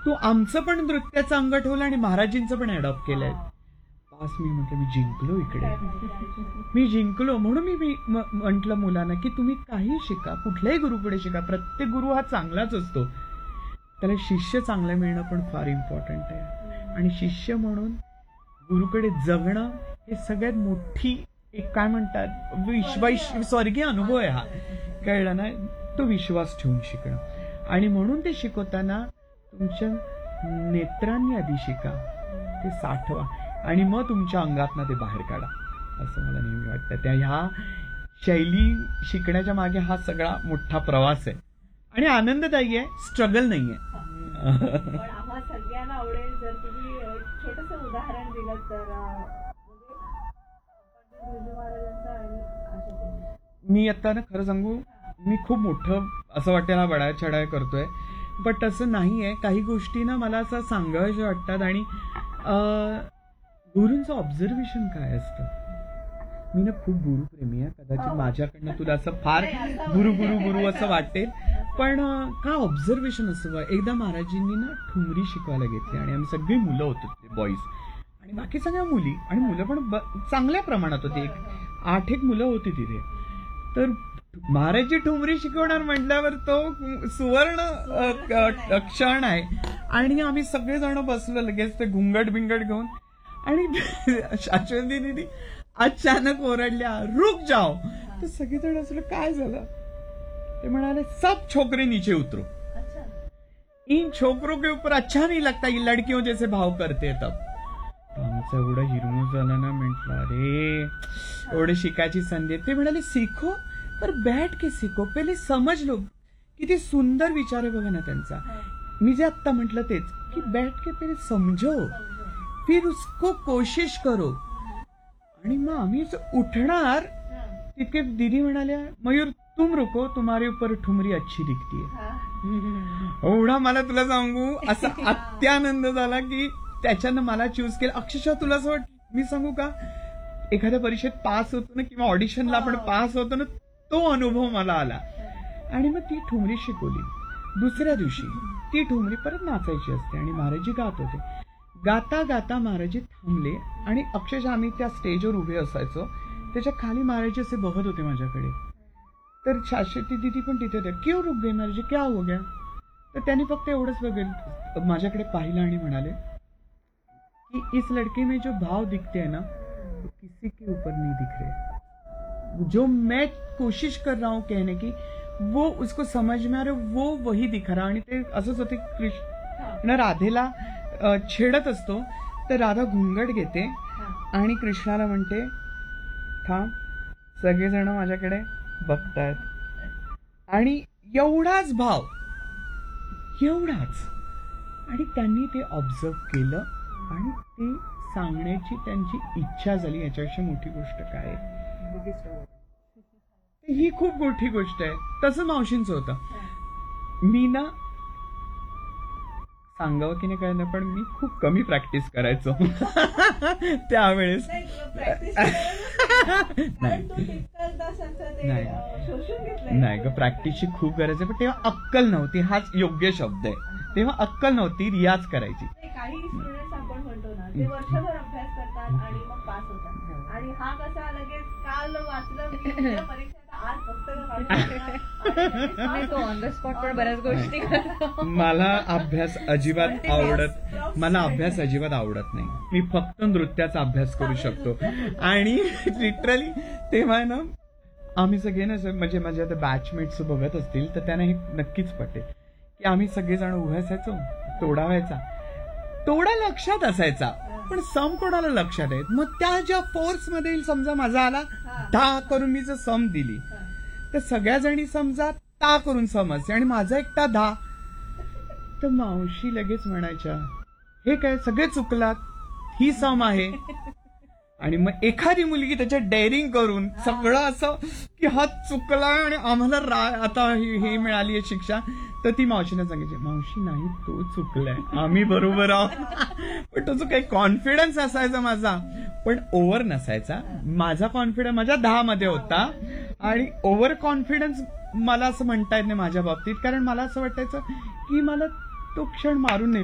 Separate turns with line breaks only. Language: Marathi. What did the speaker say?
तू आमचं पण नृत्याचं अंग ठेवलं आणि महाराजींचं पण अडॉप्ट केलंय. पास मी म्हटलं मी जिंकलो इकडे, मी जिंकलो. म्हणून मी म्हंटल मुलांना की तुम्ही काही शिका, कुठल्याही गुरुकडे शिका, प्रत्येक गुरु हा चांगलाच असतो, त्याला शिष्य चांगलं मिळणं पण फार इम्पॉर्टंट आहे. आणि शिष्य म्हणून गुरुकडे जगणं हे सगळ्यात मोठी एक काय म्हणतात स्वर्गीय अनुभव आहे हा. कळलं ना, तो विश्वास ठेवून शिकणं. आणि म्हणून ते शिकवताना तुमच्या नेत्रांनी आधी शिका, ते साठवा आणि मग तुमच्या अंगातनं ते बाहेर काढा, असं मला नेहमी वाटतं. त्या ह्या शैली शिकण्याच्या मागे हा सगळा मोठा प्रवास आहे आणि आनंददायी आहे, स्ट्रगल नाहीये.
पण आम्हा सगळ्यांना आवडेल जर तुम्ही छोटंसं उदाहरण दिलं तर,
मी आता ना खरं सांगू, मी खूप मोठं असं वाटेल हा बडाय चढाय करतोय, बट असं नाहीये. काही गोष्टी ना मला असं सांगाव्याशा वाटतात. आणि गुरूंचं ऑब्झर्वेशन काय असतं. मी ना खूप गुरुप्रेमी आहे, कदाचित माझ्याकडनं तुला असं फार गुरु गुरु गुरु असं वाटेल, पण का ऑब्झर्वेशन असं. एकदा महाराजींनी ना ठुमरी शिकवायला घेतली आणि आम्ही सगळी मुलं होतो ते बॉईज आणि बाकी सगळ्या मुली, आणि मुलं पण चांगल्या प्रमाणात होती, 8 मुलं होती तिथे. तर महाराजी ठुमरी शिकवणार म्हटल्यावर तो सुवर्ण क्षण आहे. आणि आम्ही सगळेजण बसलो लगेच ते घुंगट बिंगट घेऊन, आणि शाश्वती दिदी अचानक ओरडल्या, रुक जाओ. तर सगळेजण असलं काय झालं, ते म्हणाले सब छोकरे नीचे उतरो, इन छोकरों के ऊपर अच्छा नहीं लगता, ये लड़कियों जैसे भाव करते. तब आमचं एवढं हिरमूस झालं ना, म्हटलं अरे एवढे शिकायची संधी. ते म्हणाले सीखो पर बैठ के सीखो, पहिले समज लो. किती सुंदर विचार आहे बघा ना त्यांचा. मी जे आत्ता म्हटलं तेच की बैठ के पहिले समजो, फिर उसको कोशिश करो. आणि मग आम्ही उठणार तितके दीदी म्हणाल्या, मयूर तुम रुको, तुम्हारे ऊपर ठुमरी अच्छी दिखती है. एवढा मला तुला सांगू असा अत्यानंद झाला की त्याच्यानं मला चूज केलं. अक्षरशः तुला असं मी सांगू का, एखाद्या परीक्षेत पास होतो ना किंवा ऑडिशनला आपण पास होतो ना, तो अनुभव मला आला. आणि मग ती ठुमरी शिकवली. दुसऱ्या दिवशी ती ठुमरी परत नाचायची असते आणि महाराजी गात होते. गाता गाता महाराजी थांबले आणि अक्षरशः आम्ही त्या स्टेजवर उभे असायचो, त्याच्या खाली महाराजी असे बघत होते माझ्याकडे. तर शाश्वती दिदी पण तिथे होते. क्यों रुक गए महाराजी, क्या हो गया. तर त्यांनी फक्त एवढंच बघेल माझ्याकडे पाहिलं आणि म्हणाले कि इस लड़के में जो भाव दिखते हैं ना, वो किसी के ऊपर नहीं दिख रहे. जो मैं कोशिश कर रहा हूं कहने की, वो उसको समझ में आ रहा, वो वही दिख रहा. आणि ते असंच होते, कृष्ण राधेला छेडत असतो, तर राधा घुंगट घेते आणि कृष्णाला म्हणते थांब, सगळेजण माझ्याकडे बघतायत. आणि एवढाच भाव, एवढाच. आणि त्यांनी ते ऑब्झर्व केलं आणि ते सांगण्याची त्यांची इच्छा झाली. याच्यापेक्षा मोठी गोष्ट काय आहे. ही खूप मोठी गोष्ट आहे. तसं मावशींचं होतं. मी ना सांगावं की नाही काय ना, पण मी खूप कमी प्रॅक्टिस करायचो त्यावेळेस. नाही ग, प्रॅक्टिसची खूप गरज आहे, पण तेव्हा अक्कल नव्हती, हाच योग्य शब्द आहे. तेव्हा अक्कल नव्हती, रियाज करायची.
काही स्टुडंट्स आपण म्हणतो ना, ते वर्षभर अभ्यास करतात आणि मग पास होतात. आणि हा कसा लगेच काल वाचलं परीक्षेत आज फक्त ऑन द स्पॉट पण बऱ्याच गोष्टी.
मला अभ्यास अजिबात आवडत नाही. मी फक्त नृत्याचा अभ्यास करू शकतो. आणि लिटरली तेव्हा ना आम्ही सगळे ना, म्हणजे माझ्या आता बॅचमेट्स बघत असतील तर त्यांना हे नक्कीच पटेल की आम्ही सगळेजण उभे असायचो, तोडा व्हायचा, तोडा लक्षात असायचा पण सम कोणाला लक्षात आहेत. मग त्या ज्या फोर्स मध्ये समजा माझा आला धा करून मी जर सम दिली, तर सगळ्या जणी समजा ता करून समजते आणि माझा एकटा धा, तर मावशी लगेच म्हणायच्या हे काय सगळे चुकलात, ही सम आहे. आणि मग एखादी मुलगी त्याच्यात डेअरिंग करून सगळं असं की हा चुकला आणि आम्हाला आता हे मिळाली आहे शिक्षा, तर ती मावशीने सांगायची मावशी नाही तो चुकलाय, आम्ही बरोबर आहोत. पण तो जो काही कॉन्फिडन्स असायचा माझा, पण ओव्हर नसायचा. माझा कॉन्फिडन्स माझ्या 10 मध्ये होता आणि ओव्हर कॉन्फिडन्स मला असं म्हणता येत नाही माझ्या बाबतीत, कारण मला असं वाटायचं की मला तो क्षण मारून